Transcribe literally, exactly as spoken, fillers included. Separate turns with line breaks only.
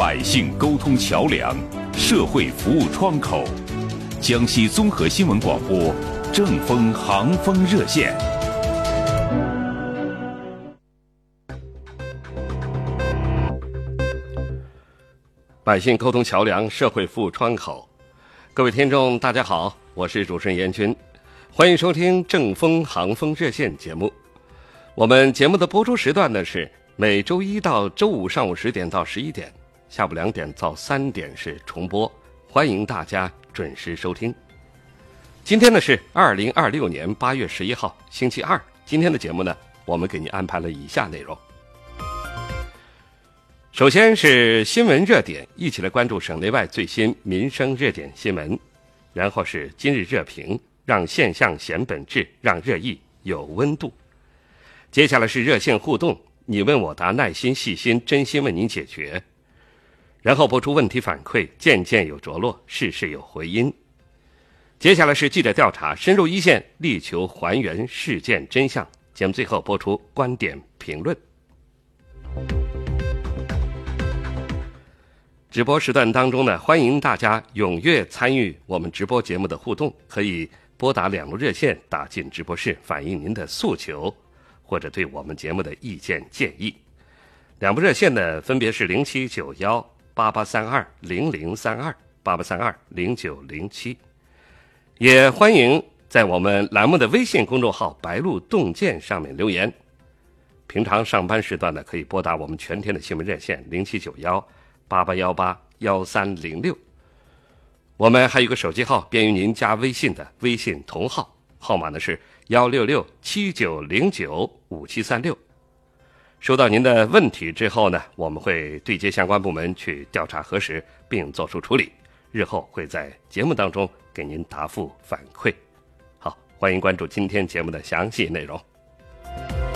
百姓沟通桥梁，社会服务窗口。江西综合新闻广播正风航风热线。
百姓沟通桥梁，社会服务窗口。各位听众大家好，我是主持人严军，欢迎收听正风航风热线节目。我们节目的播出时段呢是每周一到周五上午十点到十一点，下午两点到三点是重播，欢迎大家准时收听。今天呢是二零二六年八月十一号星期二，今天的节目呢我们给您安排了以下内容。首先是新闻热点，一起来关注省内外最新民生热点新闻。然后是今日热评，让现象显本质，让热议有温度。接下来是热线互动，你问我答，耐心细心真心为您解决。然后播出问题反馈，件件有着落，事事有回音。接下来是记者调查，深入一线，力求还原事件真相。节目最后播出观点评论。直播时段当中呢，欢迎大家踊跃参与我们直播节目的互动，可以拨打两路热线打进直播室，反映您的诉求或者对我们节目的意见建议。两部热线呢分别是零七九一八八三二零零三二 八八三二零九零七，也欢迎在我们栏目的微信公众号白鹿洞见上面留言。平常上班时段呢，可以拨打我们全天的新闻热线零七九一八八一八一三零六。我们还有一个手机号，便于您加微信的微信同号，号码呢是一六六七九零九五七三六。收到您的问题之后呢，我们会对接相关部门去调查核实，并做出处理，日后会在节目当中给您答复反馈。好，欢迎关注今天节目的详细内容。